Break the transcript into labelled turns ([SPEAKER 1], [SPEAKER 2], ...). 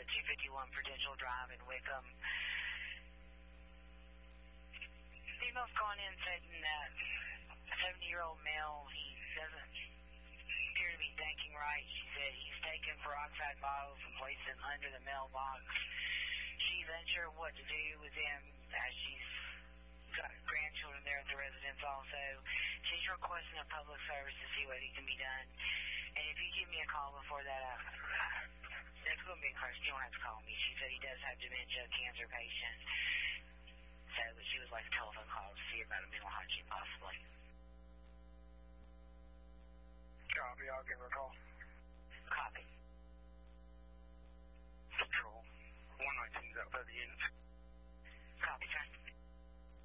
[SPEAKER 1] 251 Prudential Drive in Wickham. The email's gone in saying that a 70-year-old male, he doesn't appear to be thinking right. She said he's taken peroxide bottles and placed them under the mailbox. She's unsure what to do with him as she's got grandchildren there at the residence also. She's requesting a public service to see what can be done. And if you give me a call before that, that's going to be a question. You don't have to call me. She said he does have dementia, cancer patient. So she would like a telephone call to see about a mental hygiene possibly.
[SPEAKER 2] Copy, I'll give her a call.